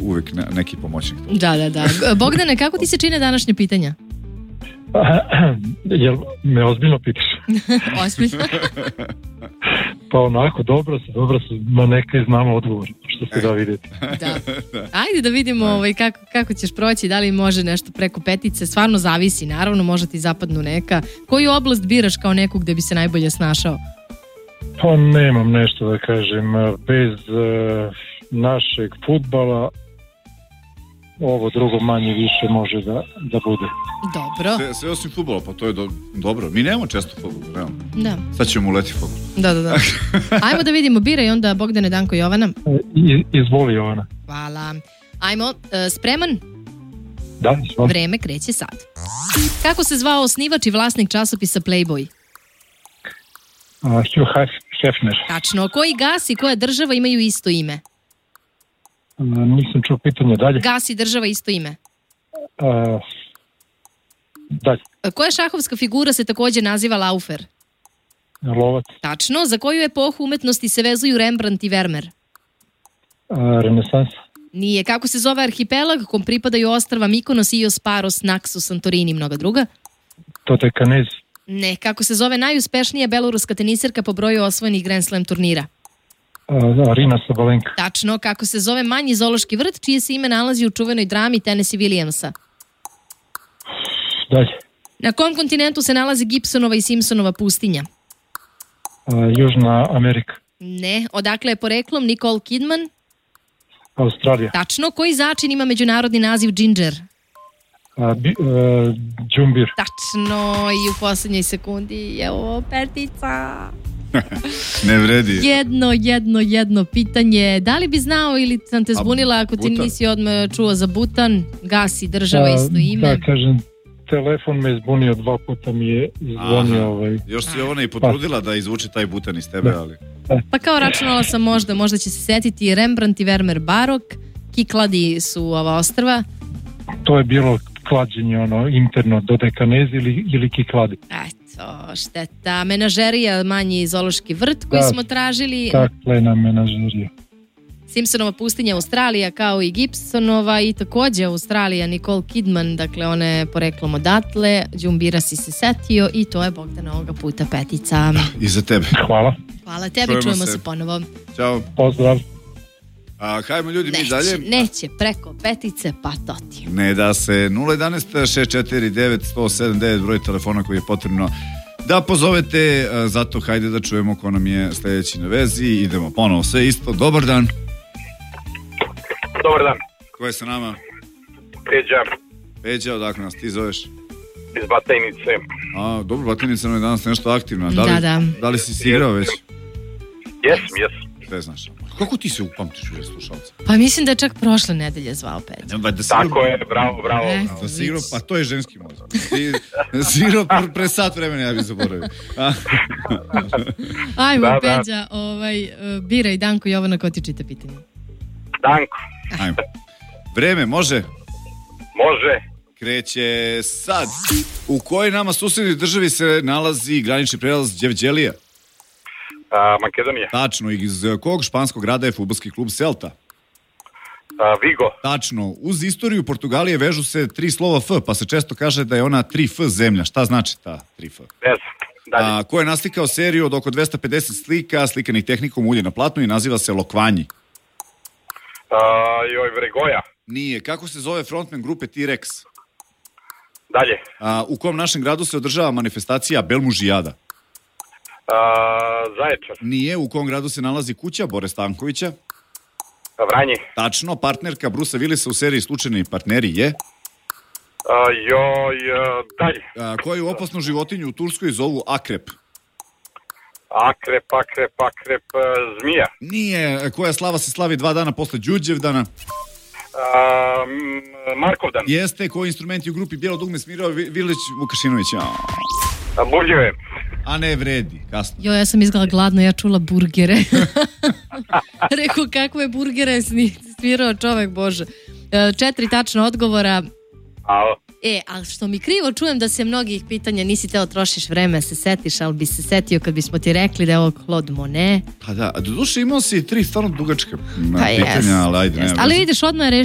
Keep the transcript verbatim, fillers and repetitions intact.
uvek neki pomoćnik. Da, da, da. Bogdane, kako ti se čine današnje pitanja? Jel me ozbiljno pitaš? Ozbiljno? Pa onako, dobro su, dobro su, ma neka i znamo odgovor, što se da vidjeti. Da. Ajde da vidimo ovaj, kako, kako ćeš proći, da li može nešto preko petice, stvarno zavisi, naravno, može ti zapadnu neka. Koju oblast biraš kao neku gde bi se najbolje snašao? Pa nemam nešto da kažem, bez uh, našeg fudbala ovo drugo manje više može da, da bude. Dobro. Sve, sve osim fudbala, pa to je do, dobro. Mi nemamo često fudbal, realno. Da. Sad ćemo uleti fudbal. Da, da, da. Ajmo da vidimo, biraj onda Bogdane, Danko, Jovana. I, izvoli, Jovana. Hvala. Ajmo, uh, spreman? Da, svam. Vreme kreće sad. Kako se zvao osnivač i vlasnik časopisa Playboy? Uh, Hugh Hefner. Tačno. Koji gas i koja država imaju isto ime? Uh, nisam čuo pitanje, dalje. Gas i država isto ime. Uh, dalje. Koja šahovska figura se također naziva Laufer? Lovac. Tačno. Za koju epohu umetnosti se vezuju Rembrandt i Vermeer? Uh, Renesans. Nije. Kako se zove arhipelag kom pripadaju ostrva Mikonos, Ios, Paros, Naxos, Santorini i mnoga druga? Dodekanez. Ne. Kako se zove najuspešnija beloruska teniserka po broju osvojenih Grand Slam turnira? Uh, Arina Sabalenka. Tačno. Kako se zove manji zoološki vrt čije se ime nalazi u čuvenoj drami Tennessee Williamsa? Dalje. Na kom kontinentu se nalazi Gibsonova i Simpsonova pustinja? Uh, Južna Amerika. Ne. Odakle je poreklom Nicole Kidman? Australija. Tačno. Koji začin ima međunarodni naziv Ginger? Uh, bi, uh, Džumbir. Tačno. I u posljednjoj sekundi je ovo petica. Ne vredi. Jedno, jedno, jedno pitanje. Da li bi znao ili sam te zbunila ako ti nisi odmah čuo za Butan? Gas i država, isto ime. Da, kažem, telefon me zbunio, dva puta mi je zvonio. Ovaj. Još si ona i potrudila da izvuče taj Butan iz tebe, ali... Pa kao računala sam možda, možda će se setiti Rembrandt i Vermeer barok, Kikladi su ova ostrva. To je bilo klađenje, ono, interno, Dodekanez ili, ili Kikladi. Eto, šteta. Menažerija, manji zoološki vrt koji da, smo tražili. Taklena menažerija. Simpsonova pustinja Australija kao i Gibsonova i također Australija Nicole Kidman, dakle ona je poreklom odatle, Džumbira si se setio i to je Bogdan ovoga puta petica. I za tebe. Hvala. Hvala tebi, čujemo, čujemo se. se ponovo. Ćao. Pozdrav. A, hajmo ljudi, neće, mi dalje. Neće, preko petice, pa to ti. Ne da se nula jedan šest četiri devet jedan nula sedam devet broj telefona koji je potrebno da pozovete, zato hajde da čujemo ko nam je sljedeći na vezi. Idemo ponovo, sve isto. Dobar dan. Dobar dan. Ko je sa nama? Peđa. Peđa, odakle nas ti zoveš? Iz Batajnice. A, dobro, Batajnica nam je danas nešto aktivna. Da li, da, da. Da li si si igrao već? Jesam, jesam. Sve znaš. Kako ti se upamtiš u slušalca? Pa mislim da je čak prošle nedelje zvao Peđa. Da si Tako igrao... je, bravo, bravo. E, da si igrao, pa to je ženski mozak. Da si igrao pre, pre sat vremena, ja bih zaboravio. Ajmo, da, Peđa, da. ovaj, uh, biraj Danko, Jovana, ko ti čita pitanje? Danko. Ajmo. Vreme, može? Može. Kreće sad. U kojoj nama susednoj državi se nalazi granični prelaz Đevđelija? A, Makedonija. Tačno. Iz kog španskog grada je fudbalski klub Celta? A, Vigo. Tačno. Uz istoriju Portugalije vežu se tri slova F, pa se često kaže da je ona tri F zemlja. Šta znači ta tri F? Ne znam. A, ko je naslikao seriju od oko dvesta pedeset slika, slikanih tehnikom ulje na platnu i naziva se Lokvanji? A, joj, Vregoja. Nije. Kako se zove frontman grupe T-Rex? Dalje. A, u kom našem gradu se održava manifestacija Belmužijada? A, Zaječar. Nije. U kom gradu se nalazi kuća Bore Stankovića? Vranje. Tačno. Partnerka Brusa Willisa u seriji Slučajni partneri je? A, joj, dalje. A, koju opasnu životinju u Turskoj zovu akrep? Akrep, akrep, akrep, zmija. Nije. Koja slava se slavi dva dana posle Đurđevdana? A, Markovdan. Jeste. Koji instrument je u grupi Bijelo dugme smirao Vilić Vukašinović? A, Buljeve. A ne vredi, kasno. Jo, ja sam izgleda gladno, ja čula burgere. Rekao, kakve burgere svirao čovek, bože. Četiri tačna odgovora. Alo. E, ali što mi krivo čujem da se mnogih pitanja nisi teo trošiš vreme, se setiš, ali bi se setio kad bismo ti rekli da je ovo Claude Monet. Pa da, do duše imao si tri stvarno dugačke pa pitanja, jest, ali ajde. jest. Ali vidiš, odmah je